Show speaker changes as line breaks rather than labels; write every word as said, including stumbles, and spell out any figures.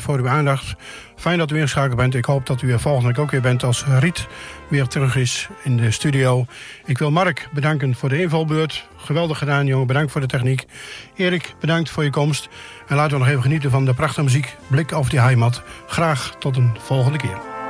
voor uw aandacht. Fijn dat u ingeschakeld bent. Ik hoop dat u er volgende week ook weer bent als Riet weer terug is in de studio. Ik wil Mark bedanken voor de invalbeurt. Geweldig gedaan, jongen. Bedankt voor de techniek. Erik, bedankt voor je komst. En laten we nog even genieten van de prachtige muziek. Blik over die heimat. Graag tot een volgende keer.